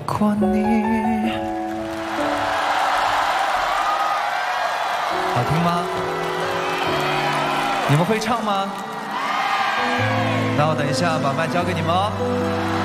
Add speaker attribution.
Speaker 1: 过你。好听吗？你们会唱吗？那我等一下把麦交给你们哦。